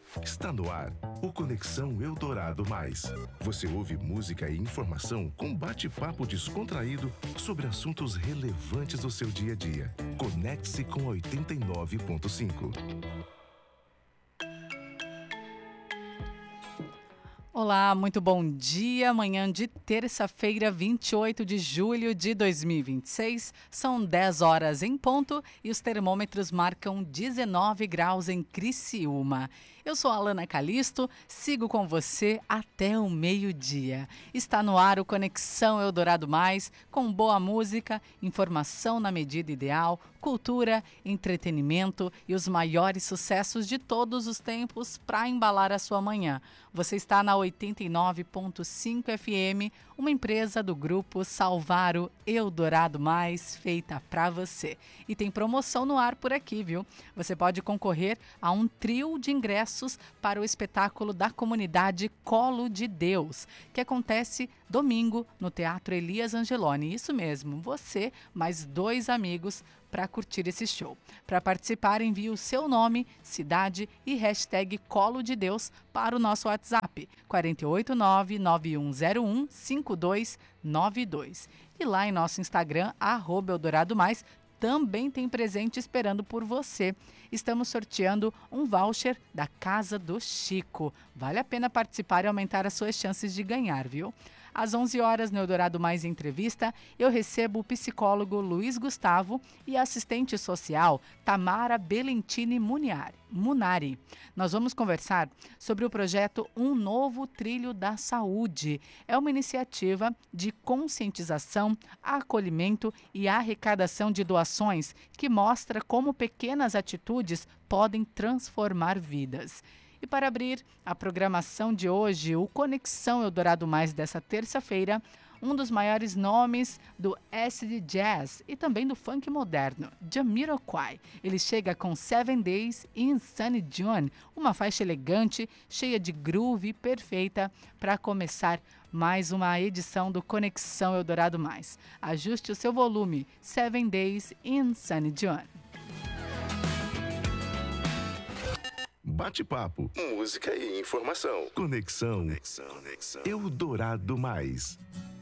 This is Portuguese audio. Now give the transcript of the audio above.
Está no ar o Conexão Eldorado Mais. Você ouve música e informação com bate-papo descontraído sobre assuntos relevantes do seu dia a dia. Conecte-se com 89.5. Olá, muito bom dia. Manhã de terça-feira, 28 de julho de 2026. São 10 horas em ponto e os termômetros marcam 19 graus em Criciúma. Eu sou a Alana Calisto, sigo com você até o meio-dia. Está no ar o Conexão Eldorado Mais, com boa música, informação na medida ideal, cultura, entretenimento e os maiores sucessos de todos os tempos para embalar a sua manhã. Você está na 89.5 FM, uma empresa do grupo Salvaro Eldorado Mais, feita para você. E tem promoção no ar por aqui, viu? Você pode concorrer a um trio de ingressos para o espetáculo da comunidade Colo de Deus, que acontece domingo no Teatro Elias Angeloni. Isso mesmo, você mais 2 amigos para curtir esse show. Para participar, envie o seu nome, cidade e hashtag Colo de Deus para o nosso WhatsApp 489-9101-5292. E lá em nosso Instagram, @EldoradoMais, também tem presente esperando por você. Estamos sorteando um voucher da Casa do Chico. Vale a pena participar e aumentar as suas chances de ganhar, viu? Às 11 horas no Eldorado Mais Entrevista, eu recebo o psicólogo Luiz Gustavo e a assistente social Tamara Belentini Munari. Nós vamos conversar sobre o projeto Um Novo Trilho da Saúde. É uma iniciativa de conscientização, acolhimento e arrecadação de doações que mostra como pequenas atitudes podem transformar vidas. E para abrir a programação de hoje, o Conexão Eldorado Mais dessa terça-feira, um dos maiores nomes do acid jazz e também do funk moderno, Jamiroquai. Ele chega com 7 Days in Sunny June, uma faixa elegante, cheia de groove, perfeita para começar mais uma edição do Conexão Eldorado Mais. Ajuste o seu volume, 7 Days in Sunny June. Bate-papo, música e informação. Conexão Eldorado Mais.